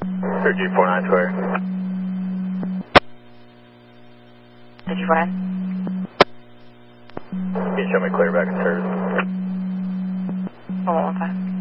G49 square. G49? Can you show me clear back in service? Hold on one time.